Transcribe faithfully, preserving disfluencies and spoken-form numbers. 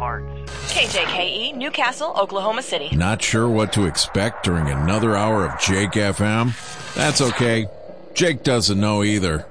parts. K J K E, Newcastle, Oklahoma City. Not sure what to expect during another hour of Jake F M? That's okay. Jake doesn't know either.